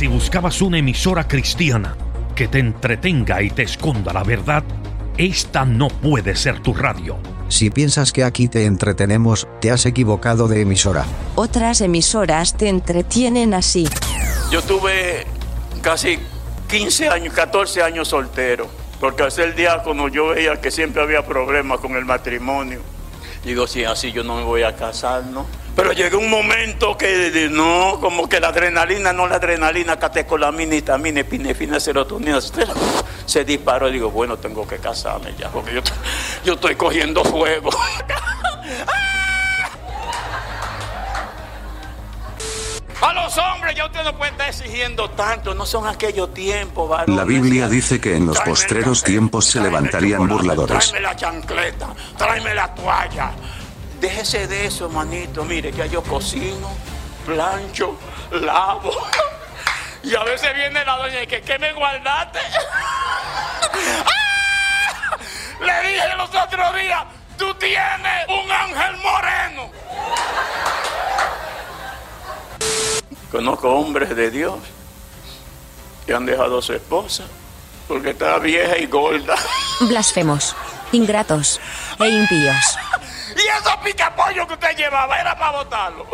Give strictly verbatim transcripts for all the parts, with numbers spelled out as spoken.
Si buscabas una emisora cristiana que te entretenga y te esconda la verdad, esta no puede ser tu radio. Si piensas que aquí te entretenemos, te has equivocado de emisora. Otras emisoras te entretienen así. Yo tuve casi quince años, catorce años soltero, porque al ser diácono yo veía que siempre había problemas con el matrimonio. Digo, si así yo no me voy a casar, ¿no? Pero llegó un momento que no, como que la adrenalina, no la adrenalina, catecolamina, histamina, epinefrina, serotonina, se disparó y digo, bueno, tengo que casarme ya, porque yo, yo estoy cogiendo fuego. A los hombres ya usted no puede estar exigiendo tanto, no son aquellos tiempos, varones. La Biblia dice que en los postreros tiempos se levantarían burladores. Tráeme la chancleta, tráeme la toalla. Déjese de eso, manito. Mire, ya yo cocino, plancho, lavo. Y a veces viene la doña y que, ¿qué me guardaste? ¡Ah! Le dije los otros días, tú tienes un ángel moreno. Conozco hombres de Dios que han dejado a su esposa porque está vieja y gorda. Blasfemos, ingratos e impíos. Y esos picapollos que usted llevaba era para botarlo.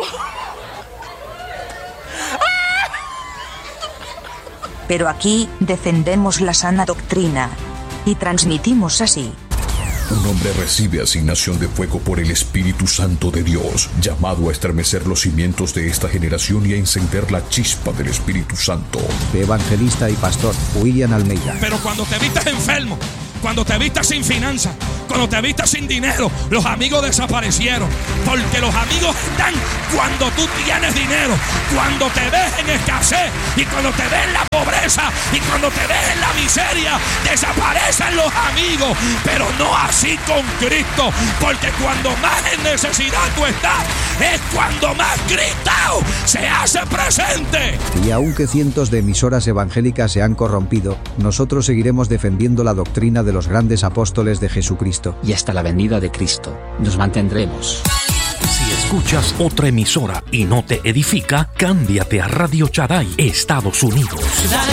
Pero aquí defendemos la sana doctrina y transmitimos así. Un hombre recibe asignación de fuego por el Espíritu Santo de Dios, llamado a estremecer los cimientos de esta generación y a encender la chispa del Espíritu Santo. Evangelista y pastor William Almeida. Pero cuando te vistas enfermo, cuando te vistas sin finanzas, cuando te vistas sin dinero, los amigos desaparecieron. Porque los amigos están cuando tú tienes dinero, cuando te ves en escasez y cuando te ves en la pobreza y cuando te ves en la miseria, desaparecen los amigos. Pero no así con Cristo, porque cuando más en necesidad tú estás, es cuando más Cristo se hace presente. Y aunque cientos de emisoras evangélicas se han corrompido, nosotros seguiremos defendiendo la doctrina de los grandes apóstoles de Jesucristo. Y hasta la venida de Cristo nos mantendremos. Si escuchas otra emisora y no te edifica, cámbiate a Radio Shaddai, Estados Unidos.